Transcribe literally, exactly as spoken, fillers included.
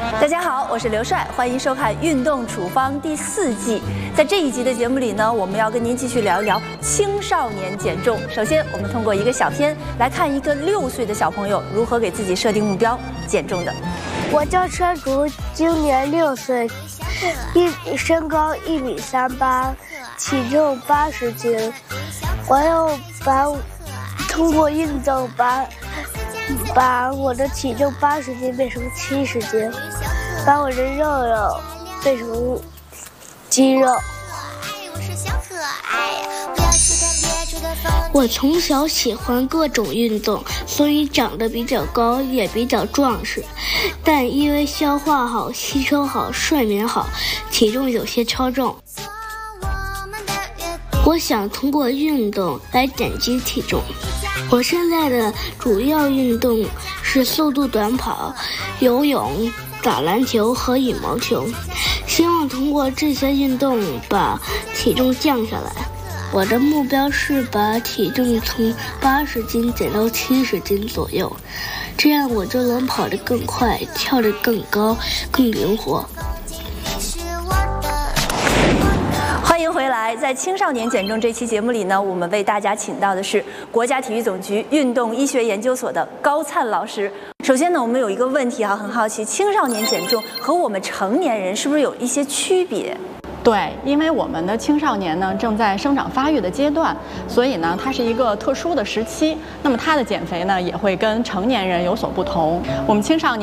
大家好，我是刘帅，欢迎收看《运动处方》第四季。在这一集的节目里呢，我们要跟您继续聊一聊青少年减重。首先，我们通过一个小片来看一个六岁的小朋友如何给自己设定目标减重的。 我叫川竹，今年六岁，一身高一米三八，体重八十斤。我要把通过运动把把我的体重八十斤变成七十斤，把我的肉肉变成肌肉。 我从小喜欢各种运动，所以长得比较高，也比较壮实。但因为消化好、吸收好、睡眠好，体重有些超重。我想通过运动来减轻体重。我现在的主要运动是速度短跑、游泳、打篮球和羽毛球，希望通过这些运动把体重降下来。我的目标是把体重从八十斤减到七十斤左右，这样我就能跑得更快，跳得更高，更灵活。 欢迎回来，在青少年减重这期节目里呢，我们为大家请到的是国家体育总局运动医学研究所的高灿老师。首先呢，我们有一个问题啊，很好奇，青少年减重和我们成年人是不是有一些区别？ 对，因为我们的青少年呢正在生长发育的阶段，所以呢它是一个特殊的时期，那么它的减肥呢也会跟成年人有所不同。我们青少年